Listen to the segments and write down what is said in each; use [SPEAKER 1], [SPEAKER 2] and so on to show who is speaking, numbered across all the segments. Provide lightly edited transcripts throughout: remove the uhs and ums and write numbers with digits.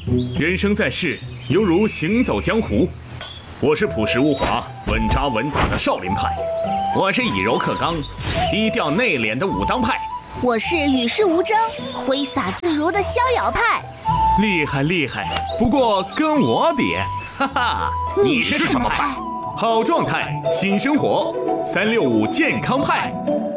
[SPEAKER 1] 人生在世，犹如行走江湖。我是朴实无华、稳扎稳打的少林派，我是以柔克刚、低调内敛的武当派，
[SPEAKER 2] 我是与世无争、挥洒自如的逍遥派。
[SPEAKER 1] 厉害厉害，不过跟我比，哈哈，
[SPEAKER 2] 你是什么派？
[SPEAKER 1] 好状态，新生活，365健康派。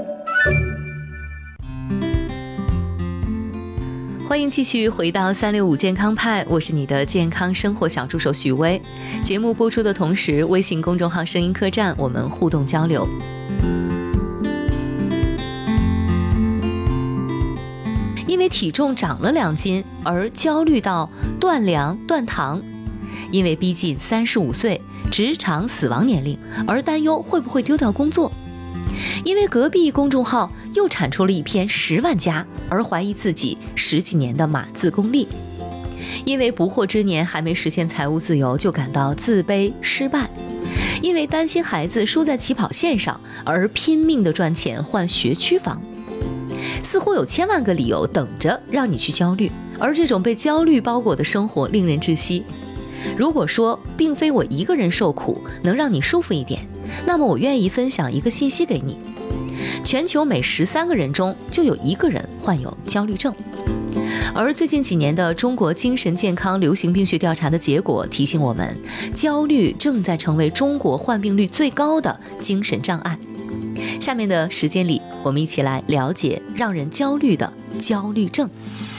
[SPEAKER 3] 欢迎继续回到365健康派，我是你的健康生活小助手许薇。节目播出的同时，微信公众号声音客栈我们互动交流。因为体重长了2斤而焦虑到断粮断糖，因为逼近35岁职场死亡年龄而担忧会不会丢掉工作，因为隔壁公众号又产出了一篇10万加而怀疑自己10几年的码字功力，因为不惑之年还没实现财务自由就感到自卑失败，因为担心孩子输在起跑线上而拼命的赚钱换学区房。似乎有千万个理由等着让你去焦虑，而这种被焦虑包裹的生活令人窒息。如果说并非我一个人受苦能让你舒服一点，那么我愿意分享一个信息给你：全球每13个人中就有1个人患有焦虑症。而最近几年的中国精神健康流行病学调查的结果提醒我们，焦虑正在成为中国患病率最高的精神障碍。下面的时间里，我们一起来了解让人焦虑的焦虑症。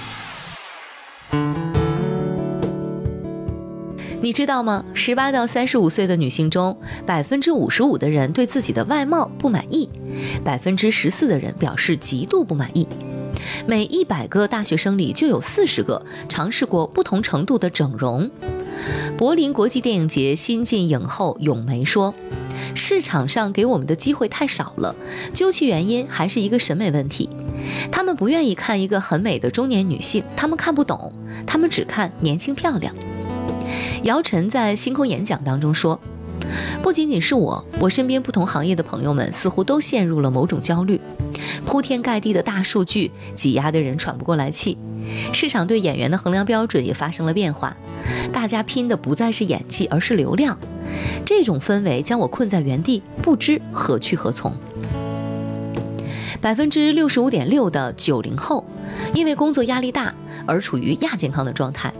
[SPEAKER 3] 你知道吗？18到35岁的女性中，55%的人对自己的外貌不满意，14%的人表示极度不满意。每100个大学生里就有40个尝试过不同程度的整容。柏林国际电影节新晋影后咏梅说，市场上给我们的机会太少了，究其原因还是一个审美问题。他们不愿意看一个很美的中年女性，他们看不懂，他们只看年轻漂亮。姚晨在星空演讲当中说，不仅仅是我身边不同行业的朋友们似乎都陷入了某种焦虑，铺天盖地的大数据挤压的人喘不过来气，市场对演员的衡量标准也发生了变化，大家拼的不再是演技而是流量，这种氛围将我困在原地，不知何去何从。65.6%的90后因为工作压力大而处于亚健康的状态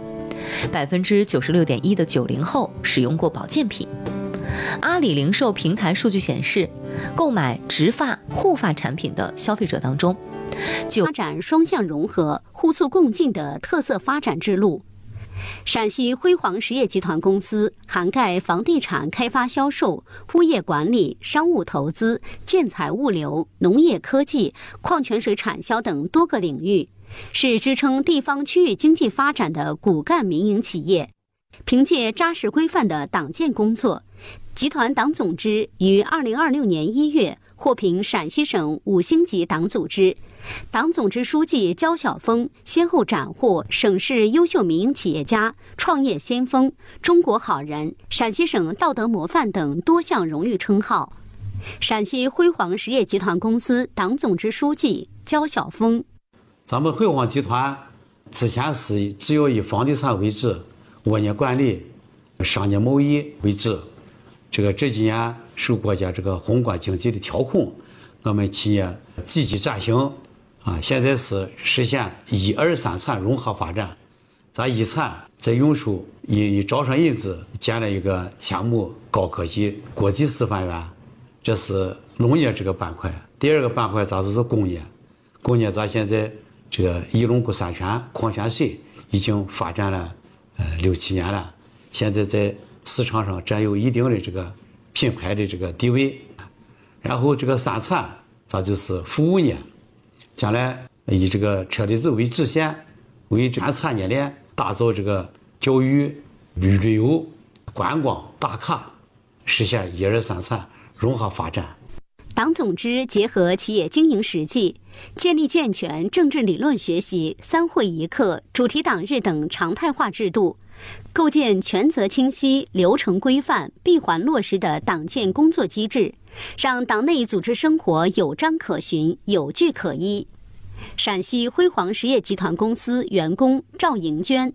[SPEAKER 3] ，96.1%的90后使用过保健品。阿里零售平台数据显示，购买植发、护发产品的消费者当中，
[SPEAKER 4] 发展双向融合、互促共进的特色发展之路。陕西辉煌实业集团公司涵盖房地产开发销售、物业管理、商务投资、建材物流、农业科技、矿泉水产销等多个领域，是支撑地方区域经济发展的骨干民营企业。凭借扎实规范的党建工作，集团党总支于2026年1月获评陕西省5星级党组织，党总支书记焦晓峰先后斩获省市优秀民营企业家、创业先锋、中国好人、陕西省道德模范等多项荣誉称号。陕西辉煌实业集团公司党总支书记焦晓峰：
[SPEAKER 5] 咱们辉煌集团之前是只有以房地产为主，物业管理、商业贸易为主。这几年受国家这个宏观经济的调控，我们企业积极转型现在是实现1、2、3产融合发展。咱一产在永寿以招商引资建了一个千亩高科技国际示范园，这是农业这个板块。第2个板块咱就是工业，咱现在这个仪陇固山泉矿泉水已经发展了6、7年了，现在在市场上占有一定的这个品牌的这个地位。然后这个3产咱就是服务业，将来以这个车厘子为支线，为全产业链打造这个教育、旅游、观光、打卡，实现1、2、3产融合发展。
[SPEAKER 4] 党总支结合企业经营实际，建立健全政治理论学习、3会1课、主题党日等常态化制度，构建权责清晰、流程规范、闭环落实的党建工作机制，让党内组织生活有章可循、有据可依。陕西辉煌实业集团公司员工赵莹娟：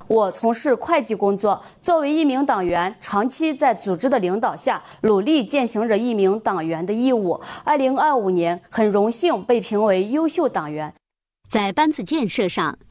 [SPEAKER 6] 我从事会计工作，作为一名党员，长期在组织的领导下，努力践行着一名党员的义务。2025年，很荣幸被评为优秀党员。
[SPEAKER 4] 在班子建设上，